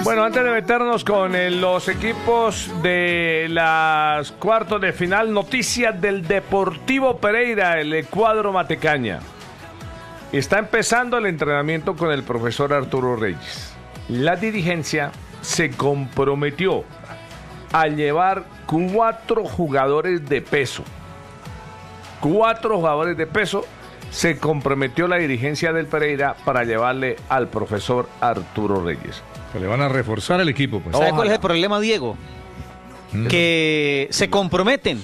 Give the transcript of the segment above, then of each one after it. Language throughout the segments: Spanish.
Bueno, antes de meternos con los equipos de las cuartos de final, noticias del Deportivo Pereira, el cuadro Matecaña. Está empezando el entrenamiento con el profesor Arturo Reyes. La dirigencia se comprometió a llevar 4 jugadores de peso. 4 jugadores de peso se comprometió la dirigencia del Pereira para llevarle al profesor Arturo Reyes. Se le van a reforzar el equipo, pues. ¿Sabe cuál es el problema, Diego? Que se comprometen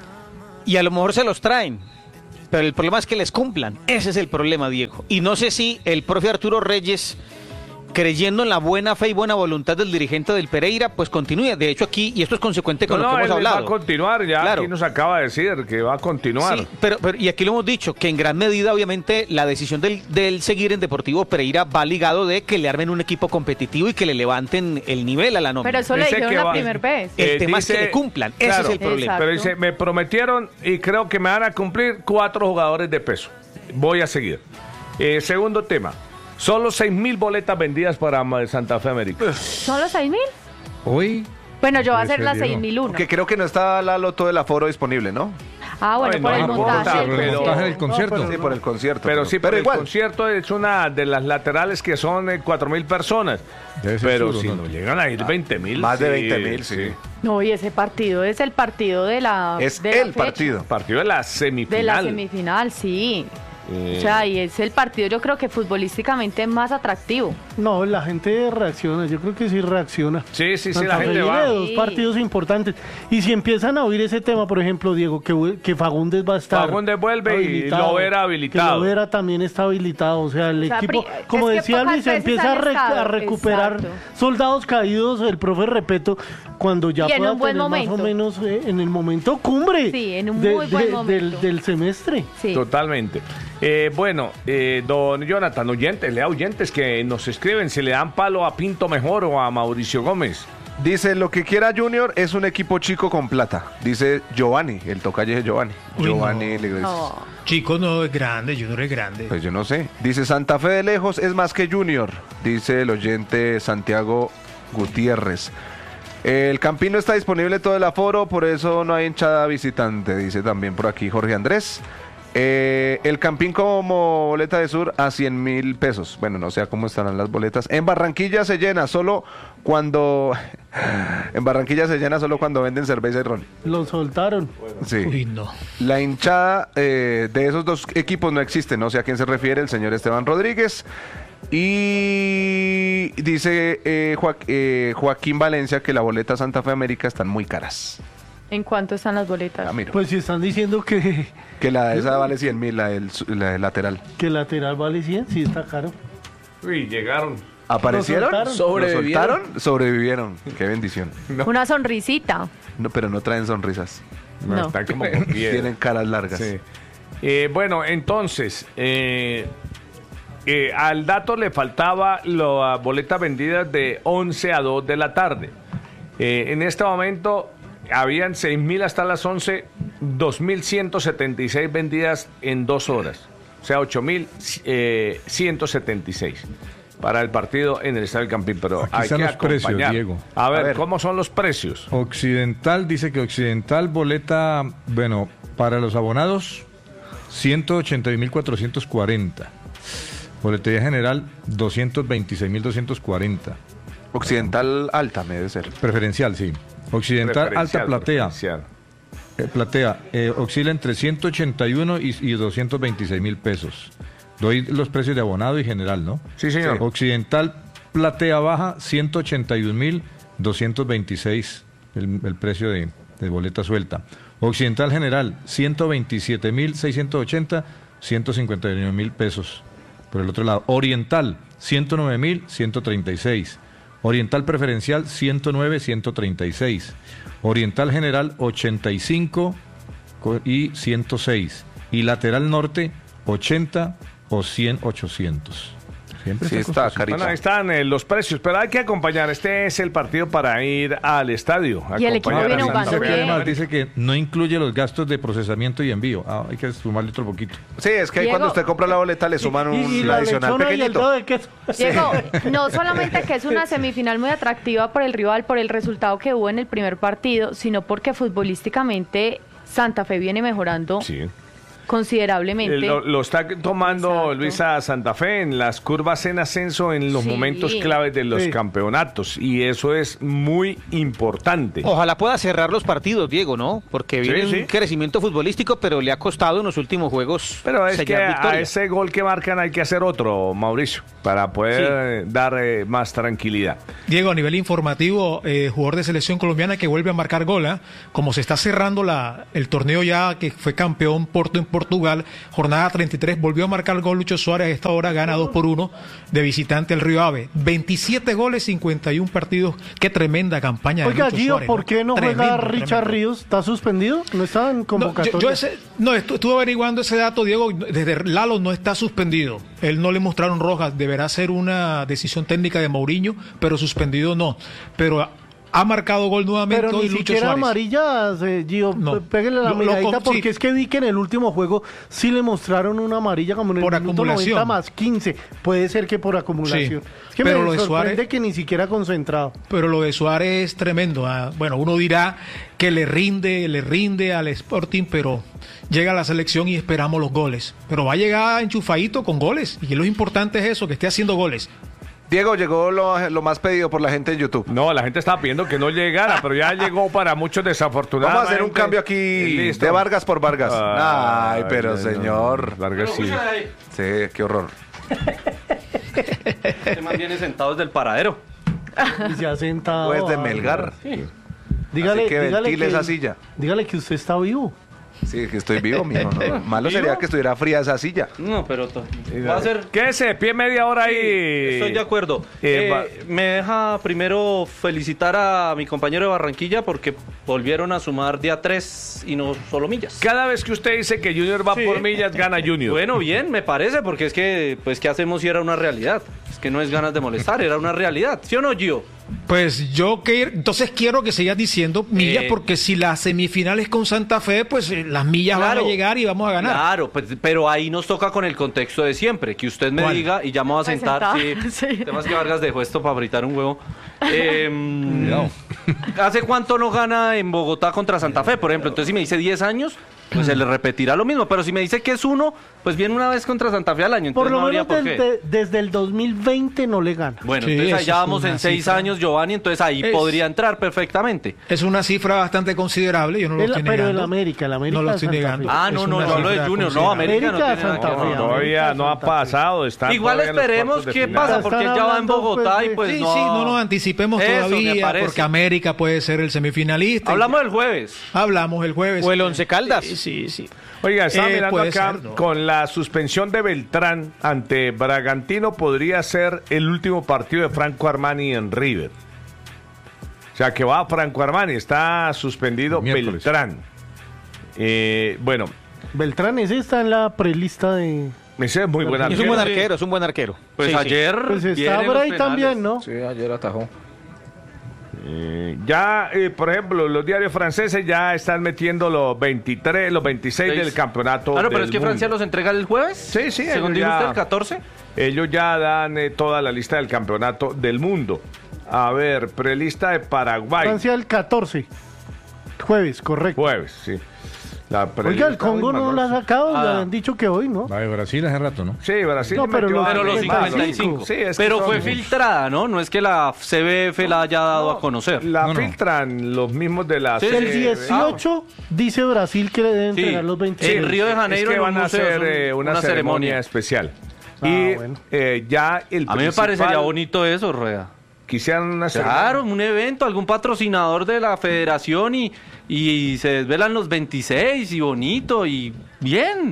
y a lo mejor se los traen, pero el problema es que les cumplan. Ese es el problema, Diego. Y no sé si el profe Arturo Reyes, creyendo en la buena fe y buena voluntad del dirigente del Pereira, pues continúe. De hecho, aquí, y esto es consecuente con lo que hemos hablado. Va a continuar, ya claro. Aquí nos acaba de decir que va a continuar. Sí, pero y aquí lo hemos dicho, que en gran medida, obviamente, la decisión del seguir en Deportivo Pereira va ligado de que le armen un equipo competitivo y que le levanten el nivel a la nómina. Pero eso lo dijeron la primera vez. El tema es que le cumplan, ese es el problema. Exacto. Pero dice, me prometieron y creo que me van a cumplir 4 jugadores de peso. Voy a seguir. Segundo tema. Solo 6.000 boletas vendidas para Santa Fe América. ¿Son los 6.000? Hoy. Bueno, yo voy a Pues hacer la Diego. 6.001. Que creo que no está la loto del aforo disponible, ¿no? Ah, bueno, Ay, por no, el no, montaje. Por el montaje del concierto. Sí, por el concierto. Pero sí, pero el igual. concierto es una de las laterales que son 4.000 personas. Debe ser Pero duro, si ¿no? no llegan a ir 20.000. Más de 20.000, sí. No, y ese partido es el partido de la Es de la el fecha. partido. Partido de la semifinal. De la semifinal, sí. O sea, y es el partido, yo creo que futbolísticamente más atractivo. No, la gente reacciona, yo creo que sí reacciona. Sí, Santa la Fe gente viene va. de 2 Sí. partidos importantes. Y si empiezan a oír ese tema, por ejemplo, Diego, que Fagundes va a estar Fagundes vuelve y habilitado, Lovera habilitado. Que Lovera también está habilitado. O sea, el O sea, equipo, es como que decía pocas Luis, se veces empieza han estado, a recuperar exacto. soldados caídos, el profe Repeto, cuando ya Y en pueda un buen tener momento. más o menos en el momento cumbre Sí, en un muy buen momento. del semestre. Sí. Totalmente. Bueno, don Jonathan, lea oyentes que nos escriben si le dan palo a Pinto mejor o a Mauricio Gómez. Dice, lo que quiera Junior es un equipo chico con plata. Dice Giovanni, el tocayo de Giovanni. Uy, Giovanni no. le dice, No. Chico no es grande, Junior es grande. pues yo no sé. Dice, Santa Fe de lejos es más que Junior. Dice el oyente Santiago Gutiérrez. El Campín no está disponible todo el aforo, por eso no hay hinchada visitante. Dice también por aquí Jorge Andrés. El Campín como boleta de sur a 100.000 pesos. Bueno, no sé cómo estarán las boletas. En Barranquilla se llena solo cuando venden cerveza y ron. Lo soltaron. Sí. Uy, no. La hinchada de esos 2 equipos no existe. No sé a quién se refiere el señor Esteban Rodríguez. Y dice Joaquín Valencia que la boleta Santa Fe América están muy caras. ¿En cuánto están las boletas? Ah, mira. Pues si están diciendo Que la de esa vale 100.000, la del lateral. que lateral vale 100, sí está caro. Uy, llegaron. ¿Aparecieron? Lo soltaron. ¿Lo soltaron? Sobrevivieron. Qué bendición. Una sonrisita. No, pero no traen sonrisas. No. Están como con piedra. Tienen caras largas. Sí. Bueno, entonces, al dato le faltaba las boletas vendidas de 11 a 2 de la tarde. En este momento habían 6.000 hasta las 11, 2.176 vendidas en 2 horas. O sea, 8.176 para el partido en el Estadio del Campín. Pero Aquí hay están que los precios, acompañar. Diego. A ver, A ver. ¿cómo son los precios? Occidental dice que Occidental boleta, bueno, para los abonados 181.440. Boletería general 226.240. Occidental alta, me debe ser. Preferencial, sí. Occidental alta platea. Preferencial. Platea oscila entre 181 y 226.000 pesos. Doy los precios de abonado y general, ¿no? Sí, señor. Occidental platea baja 181.226 el precio de boleta suelta. Occidental general 127.680, 151.000 pesos. Por el otro lado, Oriental 109.136. Oriental preferencial 109.136. Oriental general 85 y 106. Y lateral norte 80 o 100, 800. Siempre Sí, está está costoso. carito. Bueno, ahí están los precios, pero hay que acompañar. Este es el partido para ir al estadio. Y el equipo acompañar a viene Santa jugando Fe. Santa Fe bien. además dice que no incluye los gastos de procesamiento y envío. Hay que sumarle otro poquito. Sí, es que ahí Diego. cuando usted compra la boleta le suman Y un la adicional lechona y el pequeñito. dedo de queso. Diego, no solamente que es una semifinal muy atractiva por el rival, por el resultado que hubo en el primer partido, sino porque futbolísticamente Santa Fe viene mejorando Sí. considerablemente. Lo está tomando Exacto. Luisa Santa Fe en las curvas en ascenso en los Sí. momentos claves de los Sí. campeonatos y eso es muy importante. Ojalá pueda cerrar los partidos, Diego, ¿no? Porque viene Sí, sí. un crecimiento futbolístico, pero le ha costado en los últimos juegos Pero es que sellar a victoria. ese gol que marcan hay que hacer otro, Mauricio, para poder dar más tranquilidad. Diego, a nivel informativo, jugador de selección colombiana que vuelve a marcar gol, ¿ah? Como se está cerrando el torneo ya que fue campeón Porto en Portugal, jornada 33, volvió a marcar gol Lucho Suárez, a esta hora gana 2-1 de visitante al Río Ave. 27 goles, 51 partidos, qué tremenda campaña de Oiga, Lucho Gio, Suárez. ¿por qué no juega Tremendo, Richard tremendo. Ríos? ¿Está suspendido? ¿No está en convocatoria? Estuve averiguando ese dato, Diego. Desde Lalo no está suspendido. Él no le mostraron rojas. Deberá ser una decisión técnica de Mourinho, pero suspendido no. Pero ha marcado gol nuevamente Pero hoy ni Lucho siquiera Suárez. amarillas, Gio. No. Péguenle la Lo- miradita sí. porque es que vi que en el último juego sí le mostraron una amarilla como en el Por minuto acumulación. 90 más 15. Puede ser que por acumulación. Sí. Es que Pero me lo de sorprende Suárez- que ni siquiera concentrado. Pero lo de Suárez es tremendo. Bueno, uno dirá que le rinde al Sporting, pero llega a la selección y esperamos los goles. Pero va a llegar enchufadito con goles. Y lo importante es eso, que esté haciendo goles. Diego, llegó lo más pedido por la gente en YouTube. No, la gente estaba pidiendo que no llegara, pero ya llegó para muchos desafortunados. Vamos a hacer un cambio aquí de Vargas por Vargas. Ay, pero no, señor. Vargas sí. Sí, qué horror. Se mantiene sentado desde el paradero. Y se ha sentado. Pues de ah, Melgar. Dígale, Así que dígale ventile esa silla. Dígale que usted está vivo. Sí, que estoy vivo, mijo. ¿No? Malo sería que estuviera fría esa silla. No, pero va a ser. Quédese de pie media hora ahí. Estoy de acuerdo. Me deja primero felicitar a mi compañero de Barranquilla porque volvieron a sumar día 3 y no solo millas. Cada vez que usted dice que Junior va Sí. por millas, gana Junior. Bueno, bien, me parece, porque es que, pues, ¿qué hacemos si era una realidad? Es que no es ganas de molestar, era una realidad. ¿Sí o no, Gio? Pues entonces quiero que sigas diciendo millas, porque si la semifinal es con Santa Fe, pues las millas van a llegar y vamos a ganar. Claro, pues, pero ahí nos toca con el contexto de siempre, que usted me ¿Cuál? diga y ya me voy a Pues sentar. sentado, Sí. sí. Temas que Vargas dejó esto para fritar un huevo. ¿Hace cuánto no gana en Bogotá contra Santa Fe, por ejemplo? Entonces si me dice 10 años, pues se le repetirá lo mismo. Pero si me dice que es 1, pues viene una vez contra Santa Fe al año. Por Entonces lo no habría menos por qué. desde el 2020 no le gana. Bueno, Sí, entonces eso allá es vamos una en 6 cifra. años, Giovanni, entonces ahí podría entrar perfectamente. Es una cifra bastante considerable, yo no lo estoy Pero negando. el América No lo de estoy Santa negando. Fe. Ah, Es no, una no hablo de cifra Junior, no, considerable. América no América tiene nada Santa que ver. Fe. Todavía no ha Santa Fe. pasado. Está Igual todavía en los esperemos cuartos de qué final. pasa, porque él ya va en Bogotá pues, y pues Sí, no... sí, no nos anticipemos Eso me todavía, parece. porque América puede ser el semifinalista. Hablamos del jueves. Hablamos el jueves. O el Once Caldas. Sí. Oiga, estaba mirando puede acá, ser, ¿no? con la suspensión de Beltrán ante Bragantino podría ser el último partido de Franco Armani en River. O sea, que va Franco Armani, está suspendido Miércoles. Beltrán. Bueno, Beltrán ese está en la prelista de... ese es muy buen Es un buen arquero. arquero, es un buen arquero. Pues Sí, sí. ayer... Pues está vienen por los ahí penales. también, ¿no? Sí, ayer atajó. Ya, por ejemplo, los diarios franceses ya están metiendo los 23, los 26 del campeonato. Claro, pero del es que mundo. Francia los entrega el jueves. Sí, sí, Según ellos dijo ya- usted, el 14. Ellos ya dan toda la lista del campeonato del mundo. A ver, prelista de Paraguay. Francia el 14. Jueves, correcto. Jueves, sí. La Oiga, prelista el Congo hoy, no la ha Manuel. sacado, Ah. le han dicho que hoy, ¿no? Va de Brasil hace rato, ¿no? Sí, Brasil. No, pero metió los a Pero los 55. 55. Sí, es que Pero son- fue filtrada, ¿no? No es que la CBF la haya dado a conocer. La No, no. filtran los mismos de la... Sí, El sí. 18 dice Brasil que le deben Sí. entregar los 26. En Río de Janeiro es que en un van a museo, hacer es una ceremonia especial. Ah, y bueno. ya el A mí me principal- parecería bonito eso, Rueda. Quisieran una ceremonia. Claro, un evento, algún patrocinador de la federación y se desvelan los 26 y bonito y bien.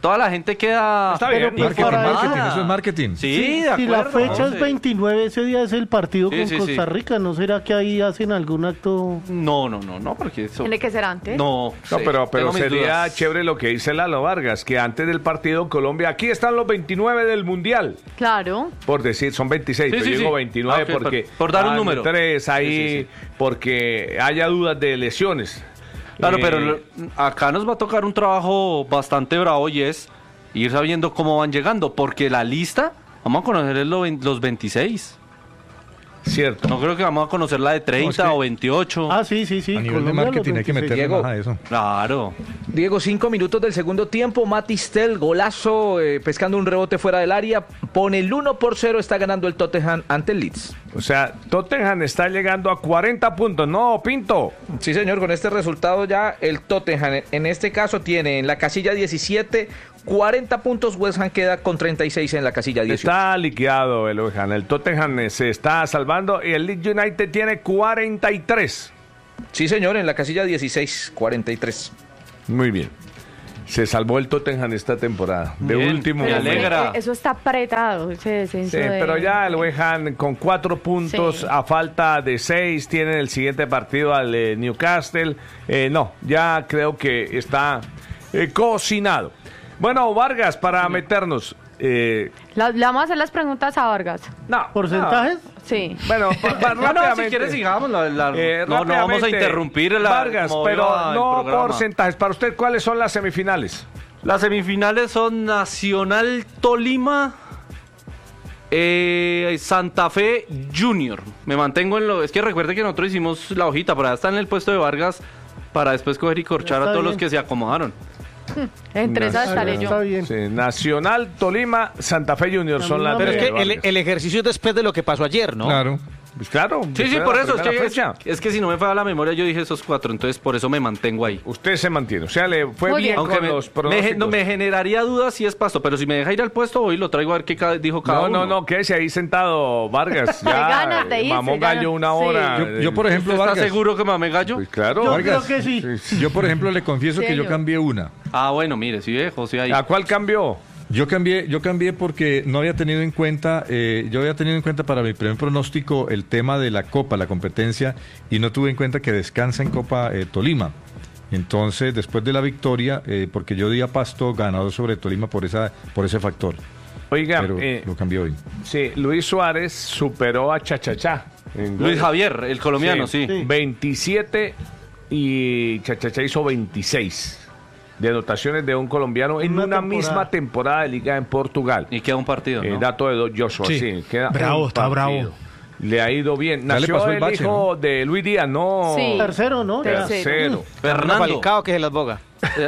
toda la gente queda Está bien, Pero Marketing, para marketing, eso- eso es marketing. Sí, de Si la acuerdo. fecha es 29, ese día es el partido Sí, con sí, Costa sí. Rica, ¿no será que ahí hacen algún acto? No, porque eso... Tiene que ser antes. No, No, sé, pero tengo mis sería dudas. chévere lo que dice Lalo Vargas, que antes del partido Colombia, aquí están los 29 del Mundial, Claro. por decir, son 26, Sí, pero sí, yo digo sí. 29 Ah, ok, porque por dar un van número. 3 ahí, Sí, sí, porque haya dudas de lesiones. Claro, Eh, pero acá nos va a tocar un trabajo bastante bravo y es ir sabiendo cómo van llegando, porque la lista, vamos a conocer los 26. Cierto. No creo que vamos a conocer la de 30 No, es que- o 28. Ah, sí. A nivel de Colombia, marketing los hay que 26. meterle Diego. más a eso. Claro. Diego, 5 minutos del segundo tiempo. Matistel, golazo, pescando un rebote fuera del área. Pone el 1-0, está ganando el Tottenham ante el Leeds. O sea, Tottenham está llegando a 40 puntos, ¿no, Pinto? Sí, señor, con este resultado ya el Tottenham en este caso tiene en la casilla 17 40 puntos, West Ham queda con 36 en la casilla 18. Está liquidado el West Ham. El Tottenham se está salvando y el Leeds United tiene 43. Sí, señor, en la casilla 16, 43. Muy bien. Se salvó el Tottenham esta temporada. De Bien, último me Pero momento. alegra. eso está apretado, ese descenso. Sí, de- pero ya el West Ham con 4 puntos Sí. a falta de 6 tiene el siguiente partido al Newcastle. No, ya creo que está cocinado. Bueno, Vargas, para meternos. Le vamos a hacer las preguntas a Vargas. No, ¿Porcentajes? Sí. Bueno, rápidamente. si quieres sigamos. No vamos a Rápidamente, interrumpir Vargas, como pero iba el no programa. porcentajes. Para usted, ¿cuáles son las semifinales? Las semifinales son Nacional Tolima, Santa Fe Junior. Me mantengo en lo... Es que recuerde que nosotros hicimos la hojita, por allá está en el puesto de Vargas, para después coger y corchar a Está todos los bien. que se acomodaron. Entre esas estaré yo. Está bien. Sí, Nacional, Tolima, Santa Fe Junior son las Pero es de que Vargas. el ejercicio es después de lo que pasó ayer, ¿no? Claro. Pues claro. Sí, después sí, de por la eso. primera fecha. Es que si no me falla la memoria, yo dije esos 4, entonces por eso me mantengo ahí. Usted se mantiene. O sea, le fue Muy bien bien. Aunque con los me pronósticos. generaría dudas si es pasto, pero si me deja ir al puesto, hoy lo traigo a ver qué dijo cada uno. No, quédese ahí sentado, Vargas. Ya, ganas de irse, mamó ya gallo no- una sí. hora. Yo, por ejemplo, ¿Usted está Vargas, seguro que mame gallo? Pues claro. Yo Vargas, creo que sí. yo, por ejemplo, le confieso que yo ¿Serio? cambié una. Ah, bueno, mire, sí, José ahí. ¿A cuál cambió? Yo cambié porque no había tenido en cuenta, yo había tenido en cuenta para mi primer pronóstico el tema de la Copa, la competencia, y no tuve en cuenta que descansa en Copa Tolima. Entonces, después de la victoria, porque yo di a Pasto ganador sobre Tolima por ese factor. Oiga, Pero lo cambié hoy. sí, Luis Suárez superó a Chachachá. en Luis goles. Javier, el colombiano, sí. 27 y Chachachá hizo 26 de anotaciones de un colombiano en Una una temporada. misma temporada de liga en Portugal. Y queda un partido, ¿no? Dato de Joshua, sí. Sí. queda Bravo, un está partido. bravo. Le ha ido bien. Ya le Nació pasó el el bache, hijo de Luis Díaz, no. Sí. Tercero, ¿no? Ya. Tercero. Fernando. Falcao que se las boga.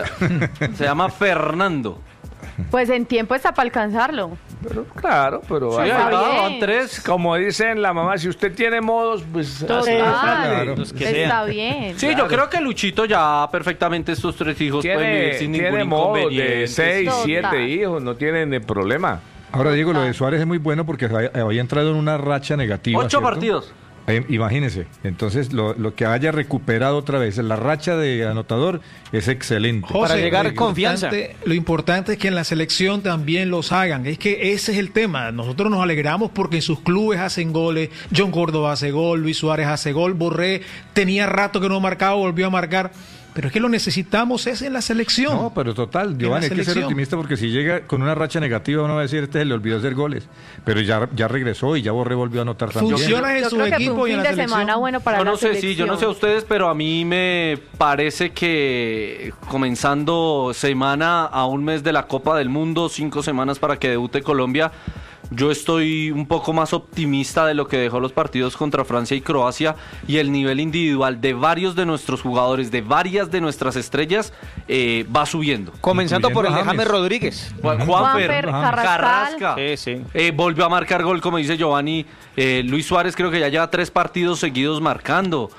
Se llama Fernando. Pues en tiempo está para alcanzarlo. Pero, claro, pero Sí, ahí está ahí va, bien. van 3. como dicen la mamá, si usted tiene modos, pues Total. claro. Los que Está sean. bien. Sí, yo creo que Luchito ya perfectamente estos 3 hijos pueden vivir tiene, sin tiene ningún modos inconveniente. de 6, Total. 7 hijos, no tienen problema. Ahora, Diego, lo de Suárez es muy bueno porque había entrado en una racha negativa. 8 ¿cierto? partidos. Imagínese, entonces lo que haya recuperado otra vez la racha de anotador es excelente. Para llegar lo confianza. Lo importante es que en la selección también los hagan. Es que ese es el tema. Nosotros nos alegramos porque en sus clubes hacen goles. John Córdoba hace gol, Luis Suárez hace gol, Borré tenía rato que no marcaba, volvió a marcar. Pero es que lo necesitamos es en la selección. No, pero total, En Giovanni, la hay que ser selección. optimista porque si llega con una racha negativa uno va a decir, se le olvidó hacer goles. Pero ya regresó y ya Borré volvió a anotar también. Funciona en Yo su creo que fue equipo un y en fin la de selección. semana bueno para Yo la no sé, selección. sí, yo no sé a ustedes, pero a mí me parece que comenzando semana a un mes de la Copa del Mundo, 5 semanas para que debute Colombia, yo estoy un poco más optimista de lo que dejó los partidos contra Francia y Croacia y el nivel individual de varios de nuestros jugadores, de varias de nuestras estrellas, va subiendo. Comenzando por el de Incluyendo a James James. Rodríguez. Juanfer, Carrascal. Carrasca. Sí, sí. Volvió a marcar gol, como dice Giovanni. Luis Suárez creo que ya lleva 3 partidos seguidos marcando.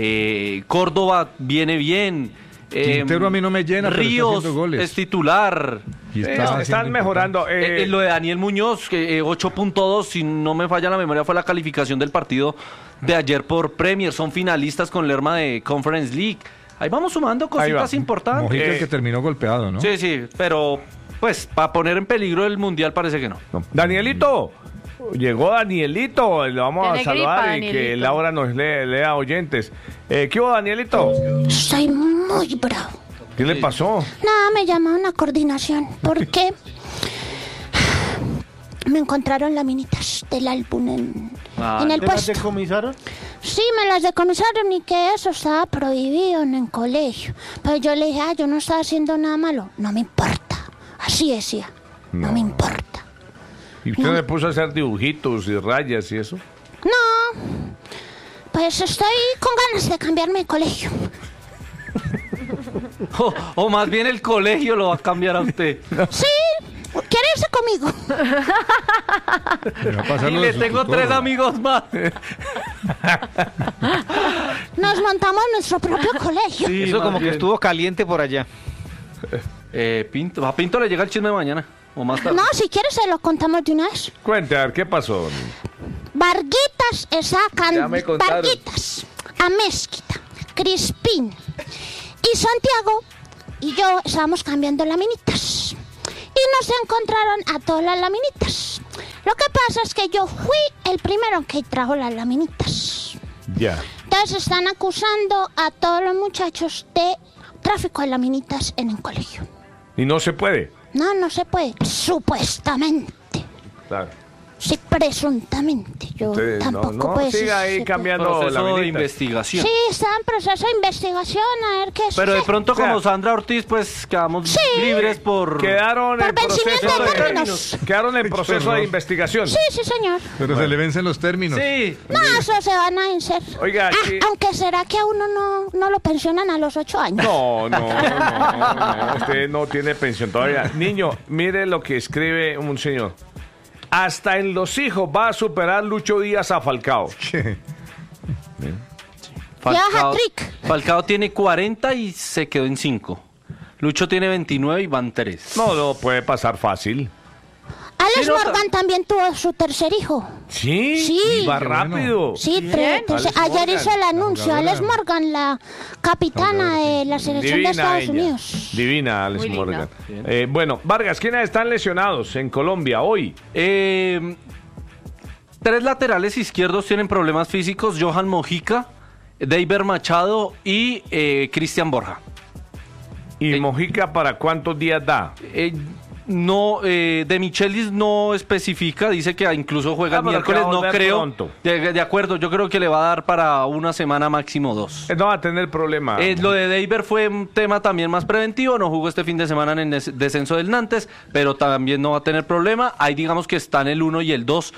Córdoba viene bien. Quintero a mí no me llena, pero está Ríos haciendo goles. es titular. Y está haciendo están mejorando. Lo de Daniel Muñoz, que 8.2, si no me falla la memoria, fue la calificación del partido de ayer por Premier. Son finalistas con Lerma de Conference League. Ahí vamos sumando Ahí va. cositas importantes. Mojica el que terminó golpeado, ¿no? Sí, sí, pero pues para poner en peligro el Mundial parece que no. Danielito, llegó Danielito, le vamos a Tiene saludar gripa, y que Danielito. Laura nos lea oyentes. ¿Qué hubo, Danielito? Estoy muy bravo. ¿Qué le pasó? Nada, me llamaron a coordinación porque me encontraron laminitas del álbum en el ¿Te las puesto. decomisaron? Sí, me las decomisaron y que eso estaba prohibido en el colegio. Pero yo le dije, yo no estaba haciendo nada malo. No me importa. Así decía. No me importa. ¿Y usted le puso a hacer dibujitos y rayas y eso? No, pues estoy con ganas de cambiarme de colegio. O más bien el colegio lo va a cambiar a usted. Sí, ¿quiere irse conmigo? Me va a pasar Y lo le de su tengo tutor. 3 amigos más. Nos montamos nuestro propio colegio. Sí, Eso más como que bien. estuvo caliente por allá. Pinto, a Pinto le llega el chisme mañana o más tarde. No, si quieres se lo contamos de una vez. Cuente, a ver, ¿qué pasó? Varguitas sacan Ya me contaron. Varguitas, Amezquita, Crispín y Santiago y yo estábamos cambiando laminitas y nos encontraron a todas las laminitas. Lo que pasa es que yo fui el primero que trajo las laminitas. Ya. Entonces están acusando a todos los muchachos de tráfico de laminitas en el colegio. Y no se puede. No se puede, supuestamente. Claro. Sí, presuntamente. Yo Usted tampoco puedo decir siga ahí si- cambiando Proceso de laminitas. investigación. Sí, está en proceso de investigación, a ver qué Pero de sucede. pronto O sea, como Sandra Ortiz, pues quedamos Sí. libres por... Quedaron Por en vencimiento proceso de términos. Quedaron en proceso de investigación. Sí, señor. Pero se le vencen los términos. Sí. No, eso se van a vencer. Oiga, sí. Aunque será que a uno no lo pensionan a los 8 años. No, usted no tiene pensión todavía. Niño, mire lo que escribe un señor. Hasta en los hijos va a superar Lucho Díaz a Falcao. hat-trick. Falcao tiene 40 y se quedó en 5. Lucho tiene 29 y van 3. No puede pasar fácil. Alex Sí, no, Morgan también tuvo su tercer hijo. Sí, Sí. y va Qué bueno. rápido. Sí, Alex ayer Morgan, hizo el anuncio. jugadora. Alex Morgan, la capitana de la selección de Estados ella. Unidos. Divina, Alex Muy linda. Morgan. Bueno, Vargas, ¿quiénes están lesionados en Colombia hoy? 3 laterales izquierdos tienen problemas físicos. Johan Mojica, Deiber Machado y Cristian Borja. ¿Y Mojica para cuántos días da? De Michelis no especifica, dice que incluso juega el pero miércoles, que va a no volver creo. pronto. De acuerdo, yo creo que le va a dar para una semana, máximo 2. No va a tener problema. Lo de Deiber fue un tema también más preventivo, no jugó este fin de semana en el descenso del Nantes, pero también no va a tener problema. Ahí digamos que están el 1 y el 2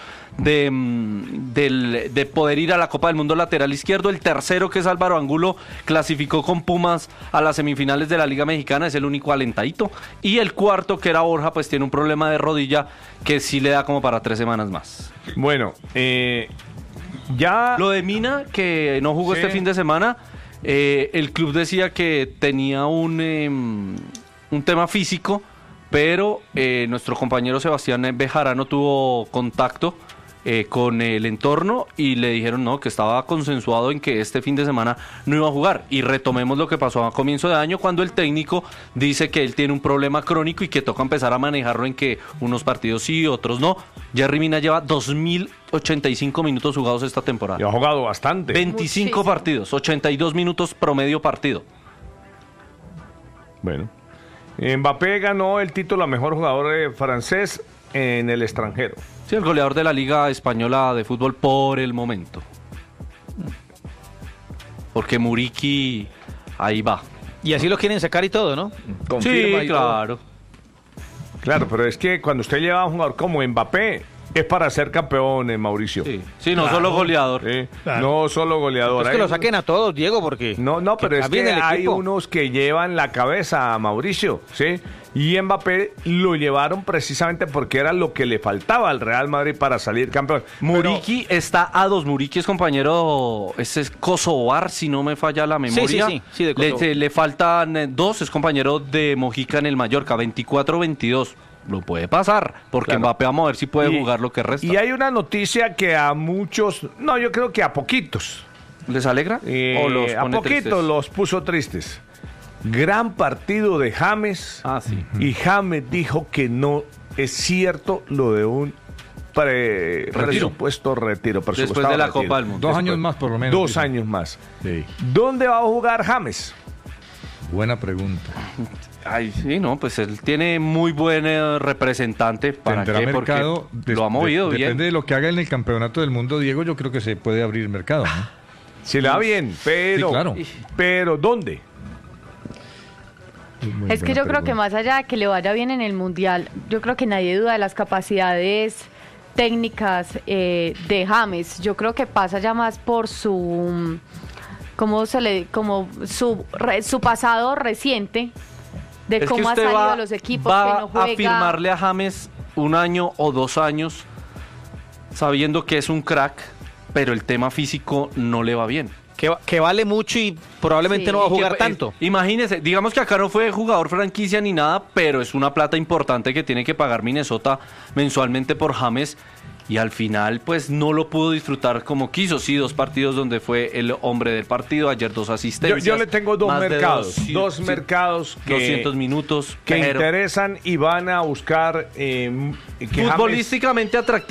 de poder ir a la Copa del Mundo lateral izquierdo. El tercero, que es Álvaro Angulo, clasificó con Pumas a las semifinales de la Liga Mexicana, es el único alentadito. Y el cuarto, que era Borja, pues tiene un problema de rodilla que sí le da como para 3 semanas más. Bueno, ya... Lo de Mina, que no jugó Sí. este fin de semana, el club decía que tenía un tema físico, pero nuestro compañero Sebastián Bejarano tuvo contacto con el entorno y le dijeron no, que estaba consensuado en que este fin de semana no iba a jugar. Y retomemos lo que pasó a comienzo de año, cuando el técnico dice que él tiene un problema crónico y que toca empezar a manejarlo, en que unos partidos sí, otros no. Jerry Mina lleva 2085 minutos jugados esta temporada. Ya ha jugado bastante. 25 Muchísimo. partidos, 82 minutos promedio partido. Bueno. Mbappé ganó el título a mejor jugador francés en el extranjero. Sí, el goleador de la Liga Española de Fútbol por el momento. Porque Muriqui ahí va. Y así lo quieren sacar y todo, ¿no? Confirma Sí, y todo. claro. Claro, pero es que cuando usted lleva a un jugador como Mbappé, es para ser campeón, Mauricio. Sí, no solo goleador. Sí, Claro. no solo goleador. Es que Hay lo unos- saquen a todos, Diego, porque... No, pero es cambien que el hay equipo. unos que llevan la cabeza a Mauricio, ¿sí? Y Mbappé lo llevaron precisamente porque era lo que le faltaba al Real Madrid para salir campeón. Muriqui está a 2. Muriqui es compañero, ese es Kosovar, si no me falla la memoria. Sí, de Kosovo. Le faltan 2, es compañero de Mojica en el Mallorca, 24-22. Lo puede pasar, porque Claro. Mbappé vamos a ver si puede Y- jugar lo que resta. Y hay una noticia que a muchos, no, yo creo que a poquitos, ¿Les alegra? ¿O los a pone poquitos tristes? los puso tristes. Gran partido de James. Sí. Y James dijo que no es cierto lo de un presupuesto retiro. Después de la Copa del Mundo. 2 años más, por lo menos. 2 años más. Sí. ¿Dónde va a jugar James? Buena pregunta. Ay, sí, no, pues él tiene muy buen representante. ¿Para ¿Tendrá qué? mercado? Porque lo ha movido bien. Depende de lo que haga en el Campeonato del Mundo, Diego, yo creo que se puede abrir mercado, ¿no? Se le va bien, pero, Sí, claro. pero ¿dónde? Muy Es que buena yo creo que pregunta. más allá de que le vaya bien en el Mundial, yo creo que nadie duda de las capacidades técnicas de James. Yo creo que pasa ya más por su su pasado reciente de Es que cómo ha usted salido va, a los equipos va que no juega. a firmarle a James 1 año o 2 años sabiendo que es un crack, pero el tema físico no le va bien. Que vale mucho y probablemente Sí. no va a Y que, jugar tanto. Imagínese, digamos que acá no fue jugador franquicia ni nada, pero es una plata importante que tiene que pagar Minnesota mensualmente por James. Y al final, pues no lo pudo disfrutar como quiso. Sí, 2 partidos donde fue el hombre del partido. Ayer 2 asistencias. Yo le tengo dos más de mercados. sí, Dos sí, mercados que 200 minutos. que pero interesan y van a buscar que James futbolísticamente atractivo.